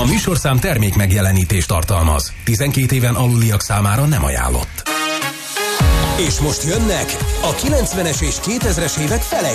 műsorszám termék megjelenítést tartalmaz. 12 éven aluliak számára nem ajánlott. És most jönnek a 90-es és 2000-es évek felejtők.